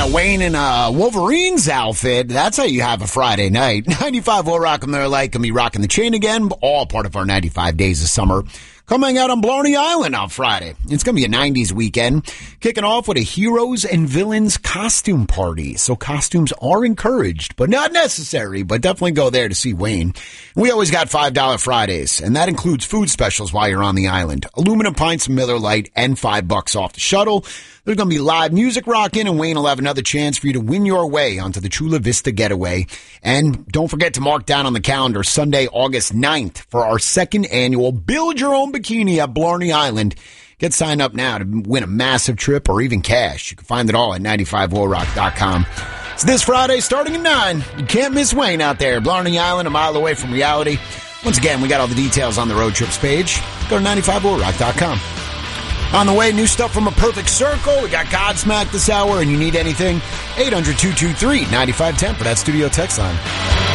got Wayne in Wolverine's outfit. That's how you have a Friday night. 95 will rock 'em there like, and be rocking the chain again. All part of our 95 days of summer. Coming out on Blarney Island on Friday. It's going to be a 90s weekend. Kicking off with a Heroes and Villains costume party. So costumes are encouraged, but not necessary. But definitely go there to see Wayne. We always got $5 Fridays, and that includes food specials while you're on the island. Aluminum pints of Miller Lite and $5 off the shuttle. There's going to be live music rocking, and Wayne will have another chance for you to win your way onto the Chula Vista Getaway. And don't forget to mark down on the calendar Sunday, August 9th for our second annual Build Your Own Bikini at Blarney Island. Get signed up now to win a massive trip or even cash. You can find it all at 95willrock.com. It's this Friday starting at 9. You can't miss Wayne out there. Blarney Island, a mile away from reality. Once again, we got all the details on the road trips page. Go to 95willrock.com. On the way, new stuff from A Perfect Circle. We got Godsmack this hour, and you need anything, 800-223-9510 for that studio text line.